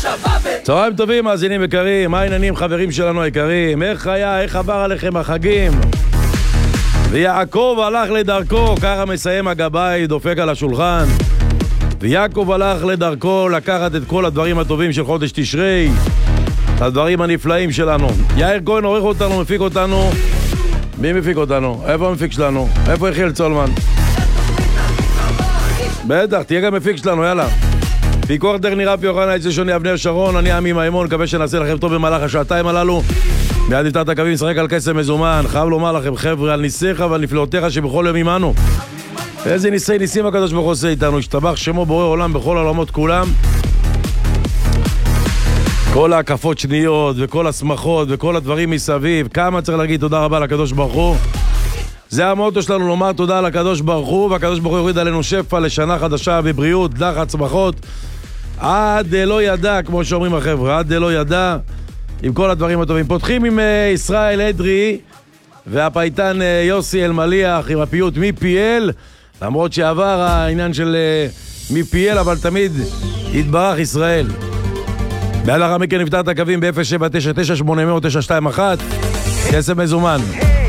צהריים טובים, מאזינים יקרים, מה העניינים חברים שלנו היקרים? איך היה, איך עבר עליכם החגים? ויעקב הלך לדרכו, ככה מסיים הגבאי, דופק על השולחן. ויעקב הלך לדרכו לקחת את כל הדברים הטובים של חודש תשרי, הדברים הנפלאים שלנו. יאיר כהן עורך אותנו, מפיק אותנו. מי מפיק אותנו? איפה המפיק שלנו? איפה יחיאל צולמן? בטח, תהיה גם מפיק שלנו, יאללה. פיקוח טכני רפי יוחנה, אצל שוני אבנר שרון, אני עמי מימון, מקווה שנעשה לכם טוב במהלך השעתיים הללו. מיד נפתח את הקווים, נשחק על קסם מזומן. חייב לומר לכם חבר'ה, על ניסיך ועל נפלאותיך שבכל יום עמנו. איזה ניסים הקדוש ברוך הוא עושה איתנו, השתבח שמו בורא עולם בכל העולמות כולם. כל ההקפות שניות וכל השמחות וכל הדברים מסביב, כמה צריך להגיד תודה רבה לקדוש ברוך הוא. זה המוטו שלנו, לומר תודה לקדוש ברוך הוא, והקדוש ברוך הוא יוריד עלינו שפע לשנה חדשה ובריאות, לחץ, שמחות, עד לא ידע, כמו שאומרים החבר'ה, עד לא ידע, עם כל הדברים הטובים. פותחים עם ישראל אדרי והפייטן יוסי אלמליח עם הפיוט מפיאל, למרות שעבר העניין של מפיאל, אבל תמיד יתברך ישראל. בהלכה מכן נפתח את הקווים ב-0799-800-921, כסף מזומן.